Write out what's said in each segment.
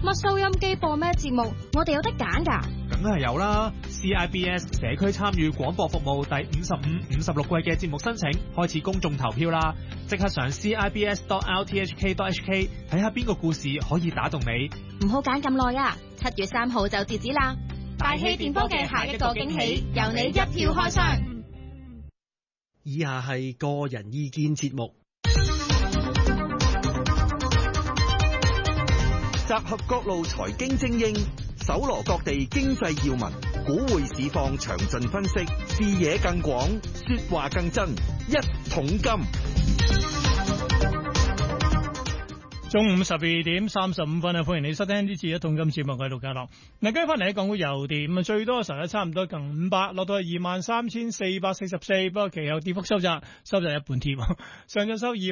乜收音機播咩節目，我哋有得揀㗎。 梗係有啦 ！CIBS 社區參與廣播服務第55、56季嘅節目申請開始公眾投票啦！即刻上 CIBS.RTHK.HK 睇下邊個故事可以打動你。 唔好揀咁耐啊！7月3號就截止啦！大氣電波嘅下一個驚喜，由你一票開箱。 以下係個人意見節目， 集合各路財經精英，搜羅各地經濟要聞，股匯市況詳盡分析，視野更廣，說話更真。一桶金， 中午12點35分啊！歡迎你收聽呢次一桶金節目，我係陸家樂。嗱，跟翻嚟喺港股油點，最多嘅時候咧差唔多近500，落到係23,444，不過其後跌幅收窄一半添。上晝收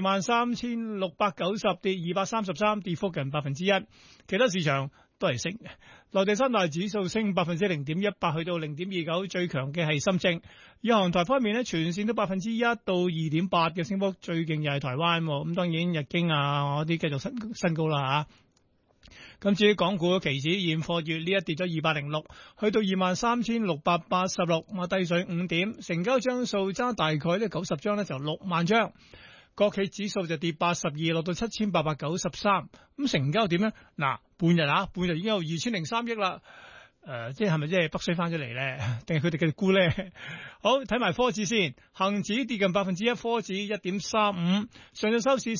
23,690，跌233，跌幅近1%。其他市場都係升嘅，內地三大指數升0.18%，去到0.29，最強嘅係深證。以韓台方面咧，全線都1%到2.8嘅升幅，最勁又係台灣。咁當然日經啊嗰啲繼續新高啦嚇。咁至於港股期指現貨月呢一跌咗206，去到23,686，咁低水5點，成交張數爭大概咧90張咧就6萬張。國企指數就跌82，落到7,893。咁成交點咧？嗱，半日已經有2,003億啦。即係咪即係北水翻咗嚟咧？定係佢哋繼續沽咧？好，睇埋科指先，恒指跌近1%，科指1.35，上晝收市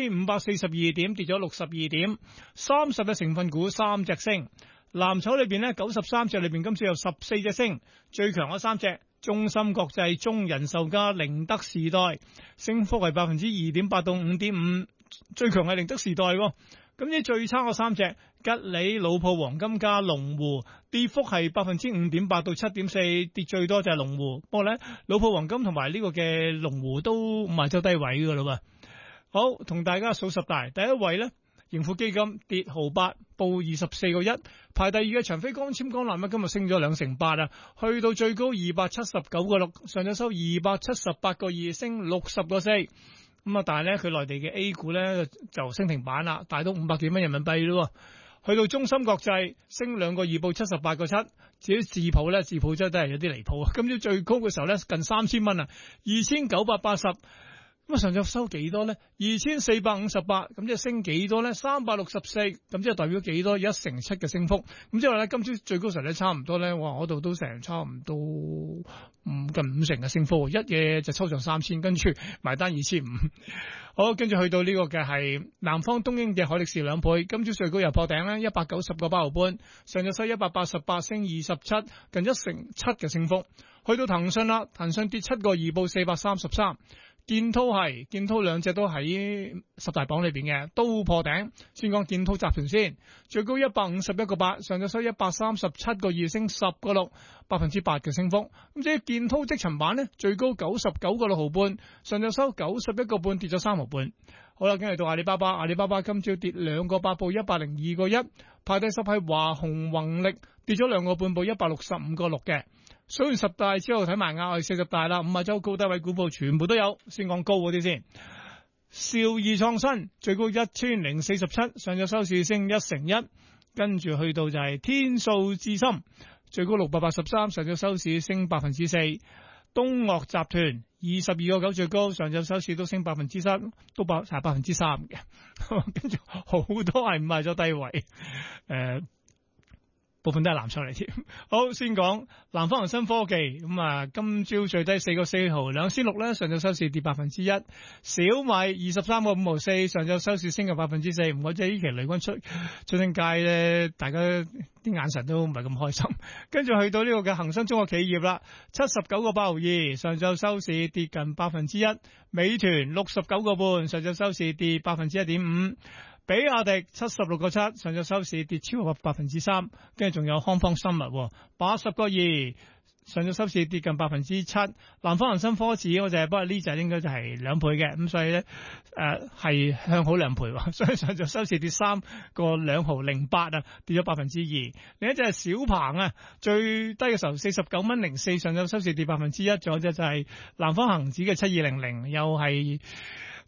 4,542點，跌咗62點。30隻成分股3隻升，藍籌裏邊咧93隻裏邊今次有14隻升，最強嗰3隻。中芯國際、中人壽加寧德時代，升幅係2.8%到5.5%，最強係寧德時代喎。咁呢最差嗰3隻，吉利、老鋪黃金加龍湖，跌幅係5.8%到7.4%，跌最多就係龍湖。不過咧，老鋪黃金同埋呢個嘅龍湖都唔係走低位噶啦喎。好，同大家數十大，第一位咧。盈富基金跌毫8，報24個1，排第二嘅長飛光纖光纜今日升咗2成8啊，去到最高279個6，上咗收278個2，升60個4。咁啊，但係咧佢內地嘅 A 股咧就升停板啦，大到500幾蚊人民幣咯。去到中芯國際升2個2，報78個7。至於自抱咧，自抱真係有啲離譜啊！今朝最高嘅時候咧近3000蚊啊，2980。咁啊，上晝收幾多咧？2458，咁即係升幾多咧？364，咁即係代表幾多？1.7%嘅升幅。咁即係話咧，今朝最高時咧差唔多咧，哇！嗰度都成差唔多近5成嘅升幅，一嘢就抽上3000，跟住埋單2500。好，跟住去到呢個嘅係南方東英嘅海力士2倍，今朝最高又破頂咧，190個8毫半，上晝收188，升27，近1.7%嘅升幅。去到騰訊啦，騰訊跌7個2，報433。建滔兩隻都喺10大榜裏邊嘅，都破頂。先講建滔集團先，最高151個8，上晝收137個2，升10個6，8%嘅升幅。咁即係建滔即尋版呢，最高99個6毫半，上晝收91個半，跌咗3毫半。好啦，跟住到阿里巴巴，阿里巴巴今朝跌2個8，報102個1，排第10係華虹宏力，跌咗2個半，報165個6嘅。數完10大之後睇埋額外40大啦，50周高低位股報全部都有。先講高嗰啲先，兆易創新最高1047，上晝收市升1成1，跟住去到就係天數智深最高683，上晝收市升4%。東嶽集團22個9最高，上晝收市都升3%，都係3%嘅。跟住好多係唔係咗低位，部分都係藍籌嚟添。好，先講南方恒生科技咁啊，今朝最低4個4毫2仙6咧，上晝收市跌1%。小米23個5毫4，上晝收市升嘅4%。唔怪之呢期雷軍出新界咧，大家啲眼神都唔係咁開心。跟住去到呢個嘅恒生中國企業啦，79個8毫2，上晝收市跌近1%。美團69個半，上晝收市跌1.5%。比亞迪76個7，上晝收市跌超過3%，跟住仲有康方生物80個2，上晝收市跌近7%。南方恒生科指我就係，不過呢隻應該就係2倍嘅，咁所以咧係向好2倍，所以上晝收市跌3個2毫08啊，跌咗2%。另一隻係小鵬啊，最低嘅時候49蚊04，上晝收市跌1%。仲有隻就係南方恒指嘅7200，又係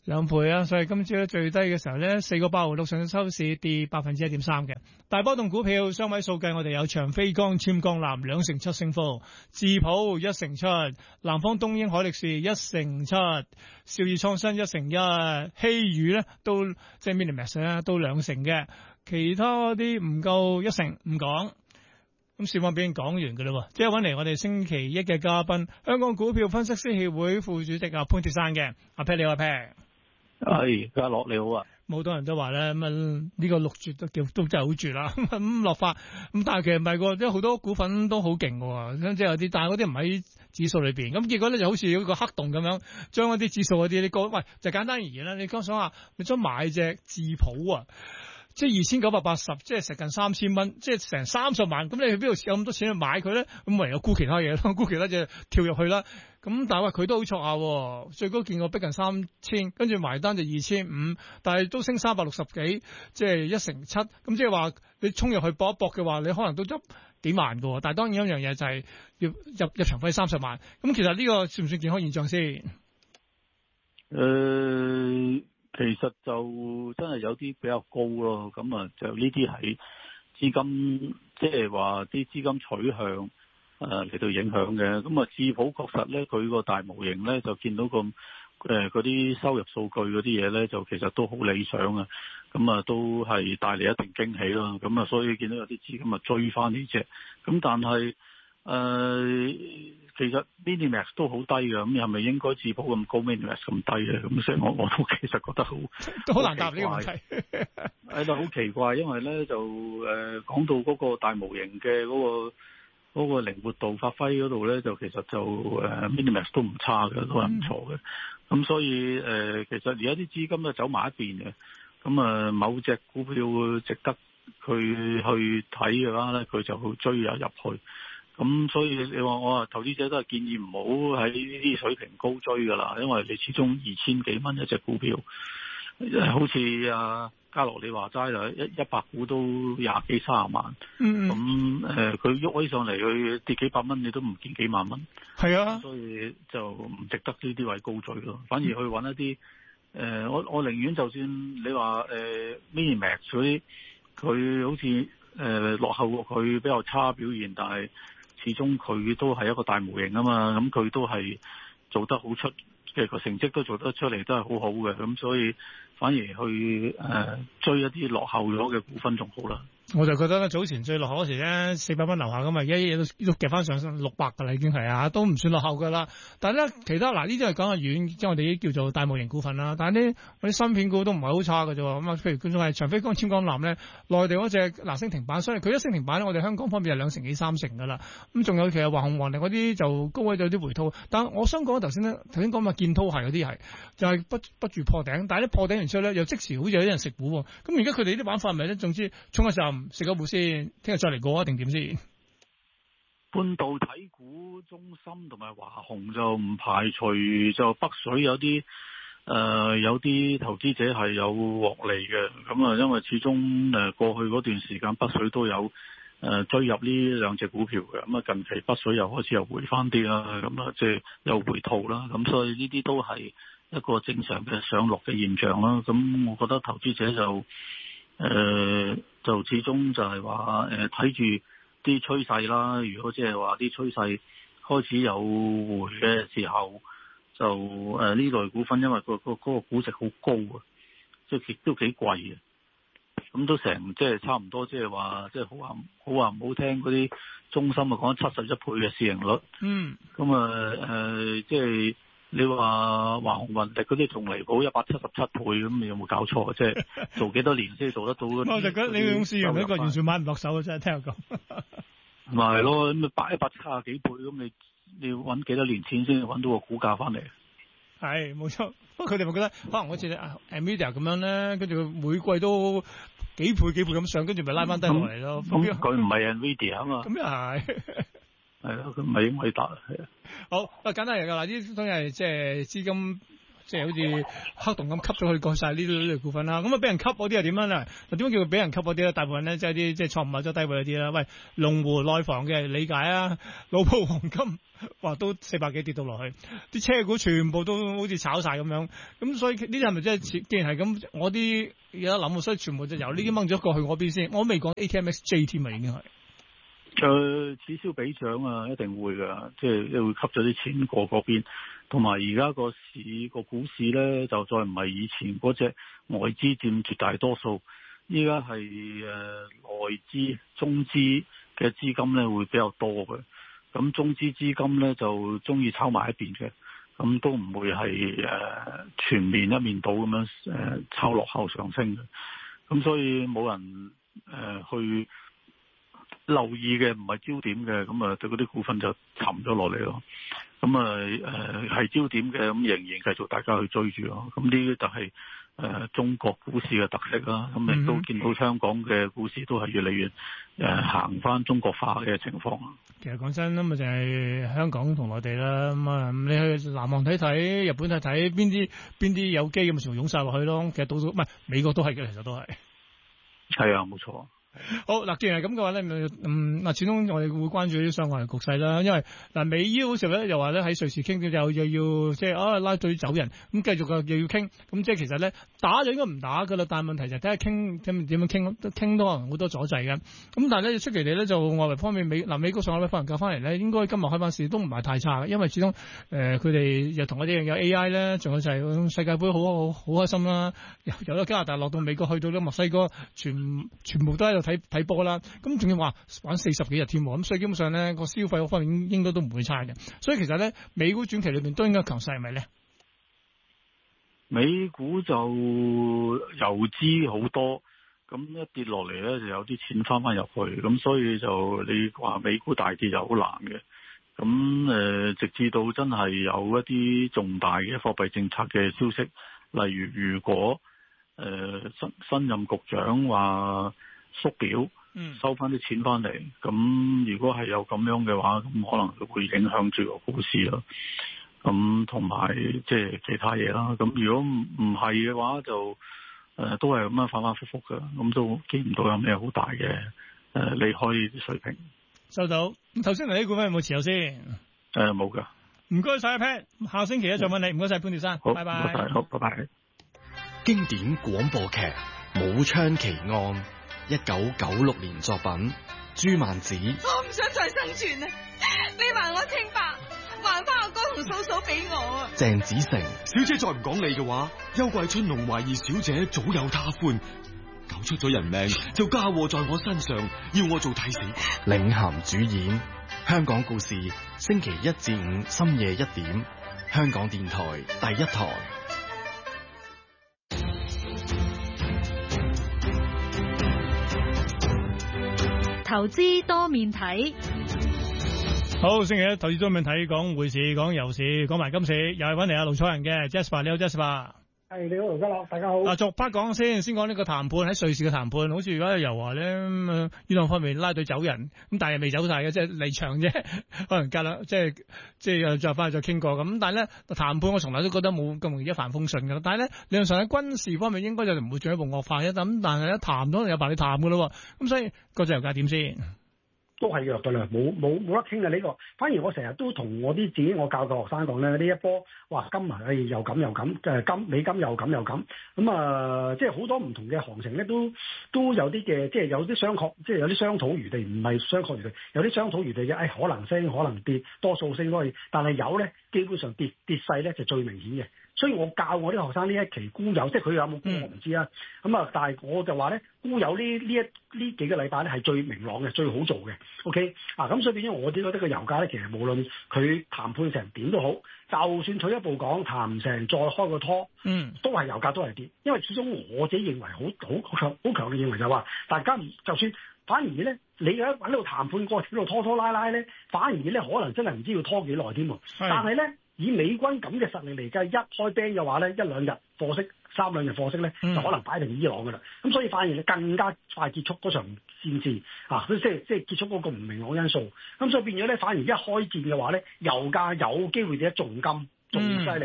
2倍啊！所以今朝咧最低嘅時候咧4個8毫6上收市跌1.3%嘅。大波動股票雙位數計，我哋有長飛光、簽江南2成7升幅，智普1成7，南方東英海力士1成7，兆易創新1成1，希宇咧都即係 Minimax 咧都2成嘅，其他啲唔夠1成唔講。咁市況表現講完嘅啦，即係揾嚟我哋星期一嘅嘉賓，香港股票分析師協會副主席潘鐵珊嘅阿 Pat， 你好阿 Pat。 係，家樂你好啊！ 好多人都話咧，咁呢個6絕都真係好絕啦，咁落法咁，但係其實唔係個，即係好多股份都好勁嘅，即係有啲，但係嗰啲唔喺指數裏邊，咁結果咧就好似有個黑洞咁樣，將一啲指數嗰啲，你講喂，就簡單而言啦，你剛想話你想買隻智普啊，即係2980，即係成近3000蚊，即係成30萬，咁你去邊度有咁多錢去買佢咧？咁唯有沽其他嘢咯，沽其他嘢跳入去啦。咁但係話佢都好錯下，最高見過逼近3000，跟住埋單就2500，但係都升360幾，即係1成7。咁即係話你衝入去搏一搏嘅話，你可能都執幾萬㗎。但係當然一樣嘢就係要入場費30萬。咁其實呢個算唔算健康現象先？ 其實就真係有啲比較高咯。咁啊，就呢啲係資金，即係話啲資金取向。嚟到影響嘅，咁啊智普確實咧，佢個大模型咧就見到嗰啲收入數據嗰啲嘢咧，就其實都好理想啊，咁啊都係帶嚟一定驚喜咯，咁啊所以見到有啲資金啊追翻呢隻，咁但係其實 Minimax 都好低嘅，咁係咪應該智普咁高 Minimax 咁低嘅？咁所以我都其實覺得都好難答呢個問題，係就好奇怪，因為咧就講到嗰個大模型嘅嗰個靈活度發揮嗰度咧，就其實就Minimax 都唔差嘅，都係唔錯嘅。咁所以其實而家啲資金都走埋一邊嘅。咁某隻股票值得佢去睇嘅話咧，佢就追入去。咁所以你話我投資者都係建議唔好喺呢啲水平高追㗎啦，因為你始終2000幾蚊一隻股票，好似家樂你話齋啦，100股都20幾30萬，咁佢喐起上嚟，佢跌幾百蚊，你都唔見幾萬蚊，係啊，所以就唔值得呢啲位高追咯，反而去揾一啲我寧願就算你話Minimax 嗰啲，佢好似落後過佢比較差表現，但係始終佢都係一個大模型啊嘛，咁佢都係做得好出嘅，個成績都做得出嚟，都係好好嘅，咁所以反而去追一啲落後咗嘅股份仲好啦。我就覺得咧，早前最落後嗰時咧400蚊樓下咁啊，而家嘢都夾翻上600噶啦，已經係啊，都唔算落後噶啦。但係咧，其他嗱呢啲係講下遠，即係我哋啲叫做大模型股份啦。但係啲芯片股都唔係好差㗎啫。咁啊，譬如佢仲係長飛光、簽江南咧，內地嗰隻升停板，所以佢一升停板咧，我哋香港方面係2成幾3成噶啦。咁仲有其實華虹、華力嗰啲就高位就有啲回吐。但係我想講頭先講話建滔系嗰啲係就係不住破頂，但係咧破頂完之後咧又即時好似有啲人食股喎。咁而家佢哋啲玩法係咪咧？總之衝一陣。食咗股先，聽日再嚟過啊？定點先？半導體股中芯同埋華虹就唔排除就北水有啲投資者係有獲利嘅，咁啊，因為始終過去嗰段時間北水都有追入呢兩隻股票嘅，咁啊近期北水又開始又回翻啲啦，咁啊即係又回吐啦，咁所以呢啲都係一個正常嘅上落嘅現象啦。咁我覺得投資者就始終就係話睇住啲趨勢啦。如果即係話啲趨勢開始有回嘅時候，就呢類股份因為嗰個估值好高啊，即係亦都幾貴嘅。咁都成即係差唔多，即係話即係好話唔好聽，嗰啲中芯啊講71倍嘅市盈率。咁即係。你話華虹雲迪嗰啲仲離譜177倍，咁你有冇搞錯？即係做幾多年先做得到？我就覺得你用市盈率一個完全買唔落手啊！真係聽我講。咪係咯，咁170幾倍，咁你要揾幾多年錢先揾到個股價翻嚟？係冇錯，不過佢哋咪覺得可能好似Nvidia 咁樣咧，跟住佢每季都幾倍咁上，跟住咪拉翻低落嚟咯。咁佢唔係 Nvidia 啊嘛。咁又係。係咯，佢唔係應該打係啊。好，簡單嚟噶啦，呢啲都係即係資金即係好似黑洞咁吸咗佢過晒呢類股份啦。咁啊，俾人吸嗰啲係點樣咧？嗱，點解叫佢俾人吸嗰啲咧？大部分咧即係啲即係錯誤買咗低位嗰啲啦。喂，龍湖內房嘅理解啊，老鋪黃金話都400幾跌到落去，啲車股全部都好似炒晒咁樣。咁所以呢啲係咪即係既然係咁，我啲有得諗，所以全部就由呢啲掹咗過去嗰邊先。我未講 ATMXJ 添啊，已經係。 此消彼長啊，一定會㗎，即係會吸咗啲錢過嗰邊。同埋而家個股市咧，就再唔係以前嗰隻外資佔絕大多數，依家係內資、中資嘅資金咧會比較多嘅。咁中資資金咧就中意炒埋一邊嘅，咁都唔會係全面一面倒咁樣炒落後上升嘅。咁所以冇人去留意嘅，唔係焦點嘅，咁啊對嗰啲股份就沉咗落嚟咯。咁係焦點嘅，咁仍然繼續大家去追住咯。咁呢啲就係中國股市嘅特色啦。咁亦都見到香港嘅股市都係越嚟越行翻中國化嘅情況。 其實講真咁啊，就係香港同內地啦。咁啊，你去南韓睇睇，日本睇睇，邊啲有機咁，全部湧晒落去咯。其實到唔係美國都係嘅，其實都係。係啊，冇錯。 好嗱，既然係咁嘅話咧，嗱，始終我哋會關注啲上海嘅局勢啦。因為嗱，美伊嗰時候咧又話咧喺瑞士傾嘅，又要即係拉隊走人，咁繼續又要傾，咁即係其實咧打就應該唔打噶啦，但係問題就睇下傾點樣傾都可能好多阻滯嘅。咁但係咧出奇地咧就外圍方面美國上海嘅法人教翻嚟咧，應該今日開翻市都唔係太差嘅，因為始終佢哋又同我哋一樣有 AI 咧，仲有就係世界盃好開心啦，由咗加拿大落到美國去到咧墨西哥，全部都喺度睇波啦，咁仲要話玩40幾日添，咁所以基本上咧個消費嗰方面應該都唔會差嘅，所以其實咧美股短期裏邊都應該強勢係咪咧？ 美股就游資好多，咁一跌落嚟咧就有啲錢翻入去，咁所以就你話美股大跌就好難嘅。咁直至到真係有一啲重大嘅貨幣政策嘅消息，例如果新任局長話縮表，收翻啲錢翻嚟，咁如果係有咁樣嘅話，咁可能會影響住個股市咯。咁同埋即係其他嘢啦。咁如果唔係嘅話，就都係咁樣反反复复嘅，咁都見唔到有咩好大嘅離開啲水平。 收到。咁頭先嚟啲股份有冇持有先？ 冇㗎。 唔該晒阿 Pat，下星期一再問你。唔該晒潘鐵珊， 好， 拜拜。 唔該晒，好，拜拜。 經典廣播劇《武昌奇案》，1996年作品，朱曼子。 我唔想再生存啊！你還我清白，還翻我哥同嫂嫂俾我啊！ 鄭子誠。 小姐再唔講理嘅話，休怪春龍懷疑小姐早有他歡，搞出咗人命就嫁禍在我身上，要我做替死。 領銜主演，香港故事，星期1至5深夜1點，香港電台第一台。 投資多面睇。 好，星期一投資多面睇，講匯市，講油市，講埋今市，又係揾嚟阿盧楚仁嘅 Jasper， 你好 Jasper。 係，你好盧家樂，大家好。 嗱，逐 part 講先講呢個談判喺瑞士嘅談判，好似而家又話咧，伊朗方面拉隊走人，咁但係未走晒嘅，即係離場啫，可能隔兩即係又再翻去再傾過咁。但係咧談判我從來都覺得冇咁容易一帆風順㗎啦。但係咧理論上喺軍事方面應該就唔會進一步惡化嘅，咁但係咧談都有辦法談㗎咯。咁所以個油價點先？ 都係弱㗎啦，冇得傾嘅呢個。反而我成日都同我自己我教嘅學生講咧，呢一波哇金啊，又咁又咁，美金又咁又咁，咁即係好多唔同嘅行情咧，都有啲嘅，即係有啲商討餘地，唔係商榷餘地，有啲商討餘地嘅，可能升可能跌，多數升都可以，但係有咧基本上跌勢咧就最明顯嘅。所以我教我啲學生呢一期沽油，即係佢有冇沽我唔知啊。但係我就話咧，沽油呢幾個禮拜咧係最明朗嘅，最好做嘅。OK 咁所以變咗我只覺得個油價咧，其實無論佢談判成點都好，就算退一步講談唔成，再開個拖，都係油價都係跌。因為始終我自己認為好強嘅認為就係話，大家就算反而咧，你喺度談判過程度拖拉咧，反而咧可能真係唔知要拖幾耐添。但係咧，以美軍咁嘅實力嚟計，一開兵嘅話咧，1-2日貨息，3-2日貨息咧，就可能擺定伊朗噶啦。咁所以反而你更加快結束嗰場戰事即係結束嗰個唔明朗因素。咁所以變咗咧，反而一開戰嘅話咧，油價有機會跌得仲犀利。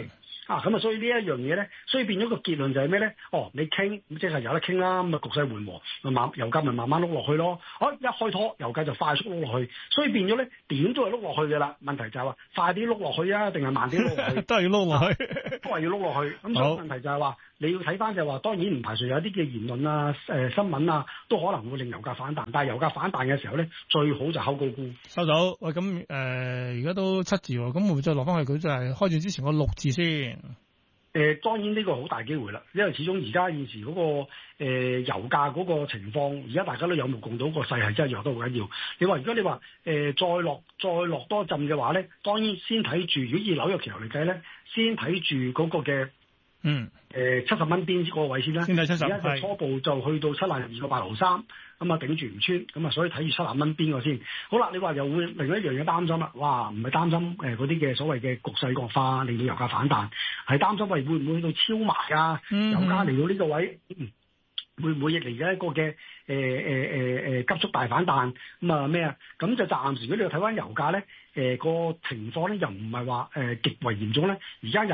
咁啊，所以呢一樣嘢咧，所以變咗個結論就係咩咧？你傾咁即係有得傾啦，咁啊局勢緩和，油價咪慢慢碌落去咯。一開拖油價就快速碌落去，所以變咗咧點都係碌落去嘅啦。問題就係話快啲碌落去啊，定係慢啲碌落去？ 都係要碌落去， 都係要碌落去。咁所以問題就係話你要睇翻就係話，當然唔排除有啲嘅言論啊、新聞啊，都可能會令油價反彈。但係油價反彈嘅時候咧，最好就睺高沽。 收到。喂，咁而家都7字喎，咁會唔會再落翻去？佢就係開戰之前個6字先。 當然呢個好大機會啦，因為始終而家現時嗰個油價嗰個情況，而家大家都有目共睹，個勢係真係弱得好緊要。如果你話再落多陣嘅話咧，當然先睇住，如果以紐約期油嚟計咧，先睇住嗰個嘅70蚊邊嗰個位先啦。先睇70，而家就初步就去到72個8毫3，咁啊頂住唔穿，咁啊所以睇住70蚊邊個先。好啦，你話又會另一樣嘢擔心啦，哇！唔係擔心嗰啲嘅所謂嘅局勢惡化令到油價反彈，係擔心會唔會去到超賣啊？油價嚟到呢個位。會唔會亦嚟咗一個嘅急速大反彈咁啊咩啊？咁就暫時如果你睇翻油價咧，個情況咧又唔係話極為嚴重咧。而家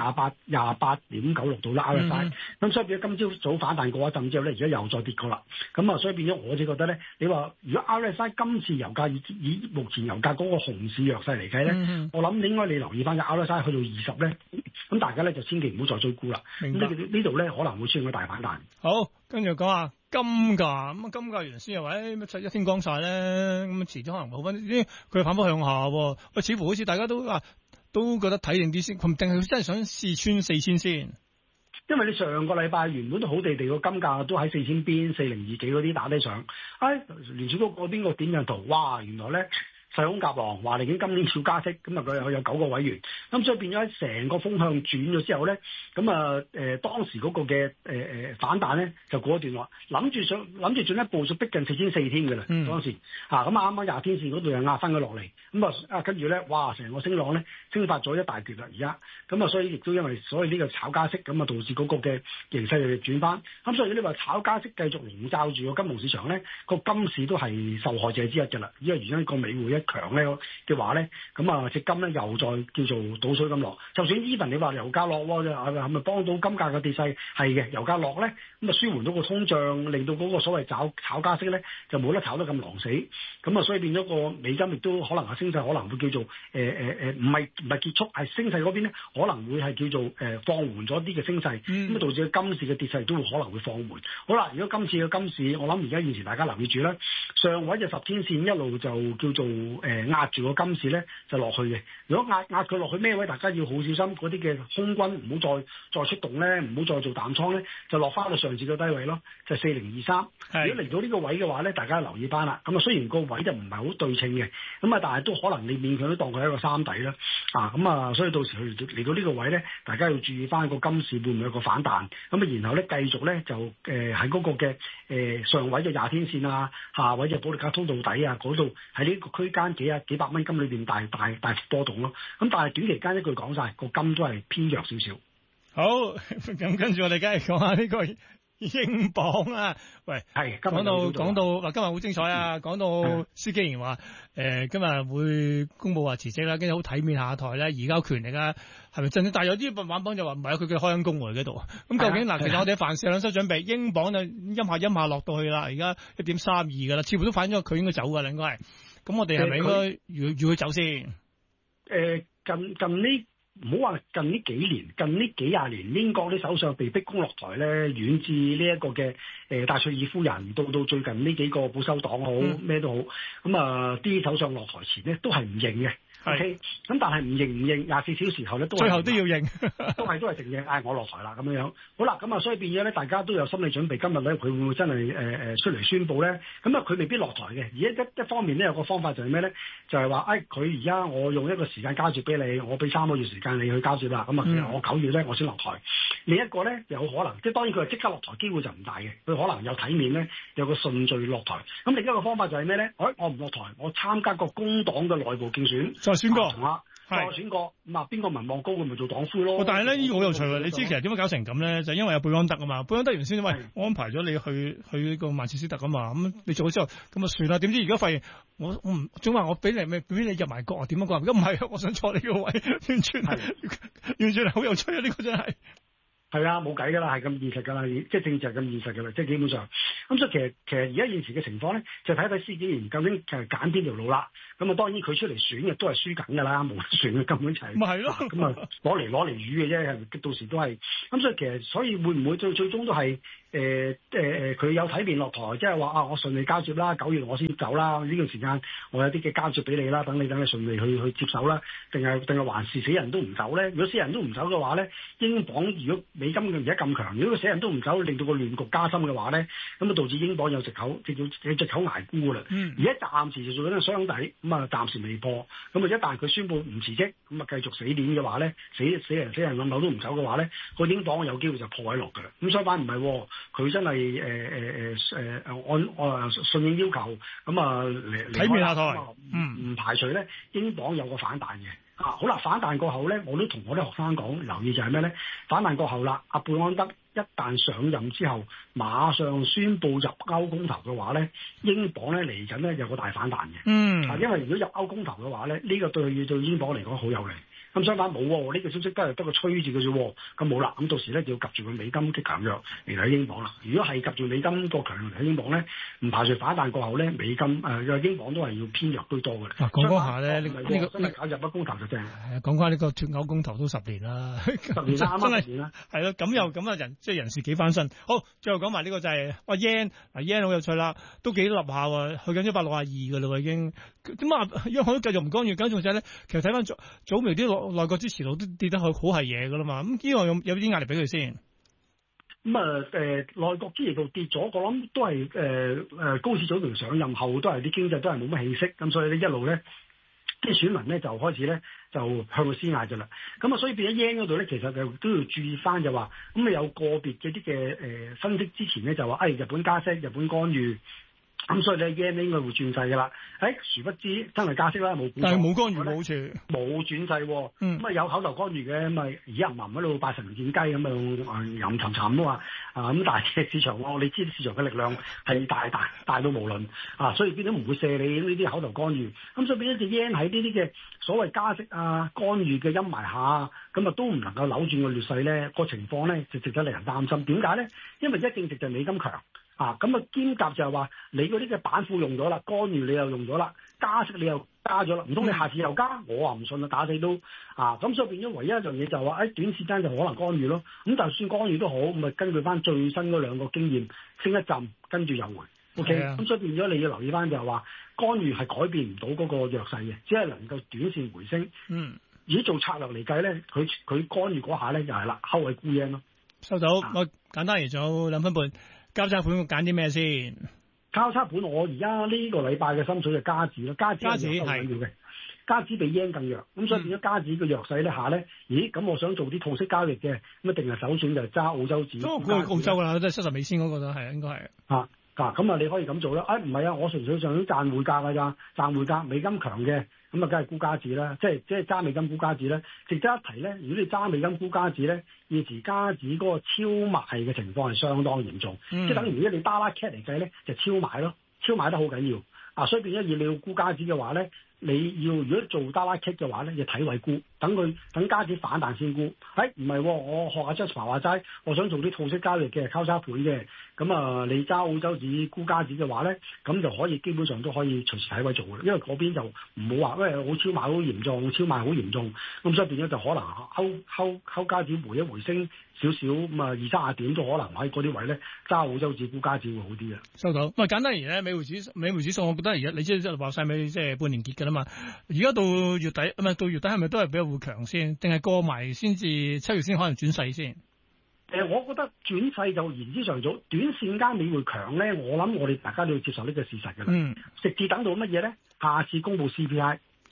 28.96度啦 RSI，咁所以變咗今朝早反彈過一陣之後咧，而家又再跌過啦。咁啊，所以變咗我自己覺得咧，你話如果 RSI 今次油價以目前油價嗰個熊市弱勢嚟計咧，我諗應該你留意翻嘅 RSI 去到20咧，咁大家咧就千祈唔好再追沽啦。咁呢度咧可能會出現個大反彈。 好。跟住講下金價，咁金價原先又話乜一天光晒咧，咁遲啲可能好翻啲，佢反覆向下喎。似乎好似大家都覺得睇定啲先，定係佢真係想試穿4000先？ 因為你上個禮拜原本都好地地個金價都喺4000邊402幾嗰啲打低上，聯儲局嗰邊個點陣圖，哇！原來咧。細空夾狼話嚟緊今年要加息，咁啊佢有9個委員，咁所以變咗喺成個風向轉咗之後咧，咁啊當時嗰個嘅反彈咧就過一段落，諗住進一步就逼近4004添嘅啦，當時咁啱啱20天線嗰度又壓翻咗落嚟，咁啊跟住咧哇成個升浪咧升發咗一大橛啦而家，咁啊所以亦都因為所以呢個炒加息咁啊導致嗰個嘅形勢就轉翻，咁所以你話炒加息繼續籠罩住個金融市場咧，個金市都係受害者之一嘅啦，因為原因個美匯強咧嘅話咧，咁啊隻金咧又再叫做倒水咁落。就算 even 你話油價落啫，係咪幫到金價嘅跌勢？係嘅，油價落咧，咁啊舒緩到個通脹，令到嗰個所謂炒加息咧就冇得炒得咁狼死。咁啊，所以變咗個美金亦都可能係升勢，可能會叫做唔係結束，係升勢嗰邊咧可能會係叫做放緩咗啲嘅升勢，咁啊導致個金市嘅跌勢都會可能會放緩。好啦，如果今次嘅金市，我諗而家現時大家留意住啦，上位就10天線一路就叫做壓住個金市咧就落去嘅。如果壓佢落去咩位，大家要好小心嗰啲嘅空軍唔好再出動咧，唔好再做淡倉咧，就落翻到上次嘅低位咯，就4023。如果嚟到呢個位嘅話咧，大家留意翻啦。咁啊，雖然個位就唔係好對稱嘅，咁啊，但係都可能你勉強都當佢係一個三底啦。咁啊，所以到時嚟到呢個位咧，大家要注意翻個金市會唔會有個反彈。咁啊，然後咧繼續咧就喺嗰個嘅上位就20天線啊，下位就保利加通道底啊，嗰度喺呢個區間幾百蚊金裏邊大幅波動咯。咁但係短期間一句講晒，個金都係偏弱少少。 好，咁跟住我哋梗係講下呢個英鎊啊。喂，係講到嗱，今日好精彩啊！講到施紀賢話今日會公佈話辭職啦，跟住好體面下台咧，移交權力啊，係咪真？但係有啲版本就話唔係，佢嘅開緊工喎嗰度。咁究竟嗱，其實我哋凡事兩手準備，英鎊就陰下落到去啦，而家1.32㗎啦，似乎都反映咗佢應該走㗎啦，應該係。咁我哋係咪應該要佢走先？ 近呢唔好話近呢幾年，近呢幾廿年，英國啲首相被逼宮落台咧，遠至呢一個嘅戴卓爾夫人，到最近呢幾個保守黨好咩都好，咁啊啲首相落台前咧都係唔認嘅。OK，咁但係唔認24小時後咧， 最後都要認， 都係承認，我落台啦咁樣。好啦，咁啊，所以變咗咧，大家都有心理準備，今日咧佢會唔會真係出嚟宣佈咧？咁啊，佢未必落台嘅。而一方面咧，有個方法就係咩咧？就係話，佢而家我用一個時間交接俾你，我俾3個月時間你去交接啦。咁啊，其實我9月咧我先落台。另一個咧有可能，即係當然佢係即刻落台，機會就唔大嘅。佢可能有體面咧，有個順序落台。咁另一個方法就係咩咧？我唔落台，我參加個工黨嘅內部競選。 再選過選過，咁啊邊個民望高，佢咪做黨魁咯。 但係咧呢個好有趣喎，你知其實點解搞成咁咧？就因為有貝安德啊嘛，貝安德原先喂安排咗你去呢個曼徹斯特啊嘛，咁你做咗之後咁啊算啦。點知而家發現我唔總話我俾你入埋國啊？點樣講？而家唔係，我想坐你個位，完全係好有趣啊！呢個真係。 係啊，冇計㗎啦，係咁現實㗎啦，即係政治係咁現實㗎啦，即係基本上。咁所以其實而家現時嘅情況咧，就睇施紀賢究竟係揀邊條路啦。咁啊，當然佢出嚟選嘅都係輸緊㗎啦，冇得選嘅根本就係。咪係咯。咁啊，攞嚟魚嘅啫，到時都係。咁所以會唔會最終都係佢有體面落台，即係話啊，我順利交接啦，9月我先走啦，呢段時間我有啲嘅交接俾你啦，等你順利去接手啦，定係還是死人都唔走咧？如果死人都唔走嘅話咧，英鎊如果美金而家咁強，如果個死人都唔走，令到個亂局加深嘅話咧，咁啊導致英鎊有藉口捱沽㗎啦。而家暫時就做緊個雙底，咁啊暫時未破。咁啊一旦佢宣布唔辭職，咁啊繼續死鏈嘅話咧，死人冧樓都唔走嘅話咧，個英鎊有機會就破位落㗎啦。咁相反唔係，佢真係按順應要求，咁啊睇面下台， 唔排除咧英鎊有個反彈嘅。好啦，反彈過後咧，我都同我啲學生講，留意就係咩咧？反彈過後啦，阿貝安德一旦上任之後，馬上宣布入歐公投嘅話咧，英鎊咧嚟緊咧有個大反彈嘅。因為如果入歐公投嘅話咧，呢個對英鎊嚟講好有利。咁相反冇喎，呢個消息都係得個吹字嘅啫。咁冇啦，咁到時咧就要及住個美金嘅強弱嚟睇英鎊啦。如果係及住美金個強弱嚟睇英鎊咧，唔排除反彈過後咧，美金英鎊都係要偏弱居多嘅。講講下咧，呢個真係搞入咗公投就正。講翻呢個脫歐公投都10年啦，10年啦，真係係咯。咁又咁啊人事幾翻身。好，最後講埋呢個就係yen yen 好有趣啦，都幾立下喎，去緊162嘅啦喎已經。點啊？央行都繼續唔干預緊，仲有咧，其實睇翻早苗啲內閣支持度都跌得好係嘢噶啦嘛，咁呢個有啲壓力俾佢先。內閣支持度跌咗，我諗都係高市早苗上任後都係啲經濟都係冇乜氣息，咁所以咧一路咧啲選民咧就開始咧就向佢施壓咗啦。咁啊，所以變咗 yen 嗰度咧，其實就都要注意翻就話，咁啊有個別嘅啲嘅分析之前咧就話，日本加息、日本干預。咁所以咧 yen 應該會轉勢㗎啦。殊不知真係加息啦，但係冇干預，好似冇轉勢。咁啊有口頭干預嘅，咁啊而家唔喺度8成見雞咁啊吟沉沉啊嘛。咁但係市場你知市場嘅力量係大到無論所以變咗唔會射你呢啲口頭干預。咁所以變咗隻 yen 喺呢啲嘅所謂加息啊、干預嘅陰霾下，咁啊都唔能夠扭轉個劣勢咧。個情況咧就值得令人擔心。點解咧？因為一正值就美金強。咁啊兼夾就係話你嗰啲嘅板斧用咗啦，干預你又用咗啦，加息你又加咗啦，唔通你下次又加？我話唔信啦，打死都咁所以變咗唯一一樣嘢就係話短時間就可能干預咯。咁就算干預都好，咁啊根據翻最新嗰2個經驗升一陣，跟住又回。OK，咁所以變咗你要留意翻就係話干預係改變唔到嗰個弱勢嘅，只係能夠短線回升。而做策略嚟計咧，佢干預嗰下咧就係啦，後位沽 yen 咯。收到，我簡單嚟仲有2分半。交叉盤揀啲咩先？交叉盤我而家呢個禮拜嘅心水就加指咯，加指係好緊要嘅，加指比 yen 更弱，咁所以變咗加指嘅弱勢咧下咧，咦咁我想做啲套息交易嘅，咁一定係首選就係揸澳洲指。都澳洲啦，都係70美仙嗰個都係應該係。咁你可以咁做啦。唔係我純粹想賺匯價㗎咋，賺匯價美金強嘅，咁啊梗係沽加指啦，即係揸美金沽加指咧。值得一提咧，如果你揸美金沽加指咧，現時加指嗰個超賣嘅情況係相當嚴重，即係等於如果你巴拉 cat 嚟計咧，就超賣咯，超賣得好緊要。所以變咗要你要沽加指嘅話咧，你要如果做巴拉 cat 嘅話咧，要睇位沽，等加指反彈先沽。唔係，我學阿 Jasper 話齋，我想做啲套息交易嘅交叉盤嘅，咁你揸澳洲指沽加指嘅話咧，咁就可以基本上都可以隨時睇位做嘅，因為嗰邊就唔好話，因為好超賣好嚴重，超賣好嚴重，咁所以變咗就可能睺加指回一回升少少，咁20-30點都可能喺嗰啲位咧揸澳洲指沽加指會好啲嘅。收到。咁簡單而言咧，美匯指數，我覺得而家你知話晒尾即係半年結㗎啦嘛，而家到月底到月底係咪都係比較會強先？定係過埋先至7月先可能轉勢先？我覺得轉勢就言之尚早，短線間美匯強咧，我諗我哋大家都要接受呢個事實㗎啦。直至等到乜嘢咧？下次公布 CPI，因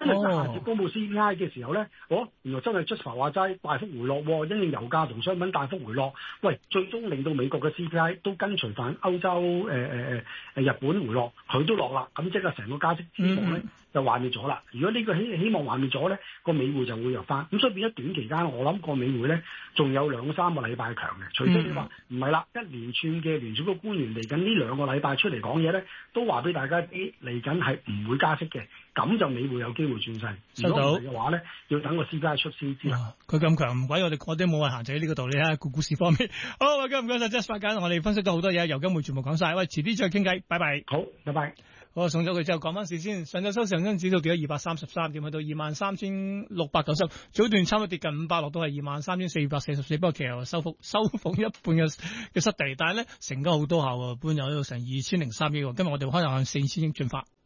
因為下次公佈 CPI 嘅時候咧，原來真係 Jasper 話齋大幅回落，因應油價同商品大幅回落，喂，最終令到美國嘅 CPI 都跟隨翻歐洲日本回落，佢都落啦，咁即係成個加息之望咧就幻滅咗啦。如果呢個希望幻滅咗咧，個美匯就會弱翻。咁所以變咗短期間，我諗個美匯咧仲有2-3個禮拜強嘅，除非你話唔係啦，一連串嘅聯儲局官員嚟緊呢2個禮拜出嚟講嘢咧，都話俾大家知嚟緊係唔會加息嘅，咁就美匯有機會轉勢。如果唔係嘅話咧，要等個 CPI 出先知啦。 佢咁強，唔鬼我哋冇話閒仔呢個道理啊！股市方面，好，唔該晒 Jasper 緊，我哋分析咗好多嘢，油金匯全部講晒。喂，遲啲再傾偈，拜拜。 好，拜拜。 好，送咗佢之後講翻市先。上晝收市恒生指數跌咗233點，去到23,690，早段差唔多跌近500，落到係23,444，不過其實收復一半嘅失地，但係咧成交好多下喎，半日有成2003億喎。今日我哋可能向4000億進發。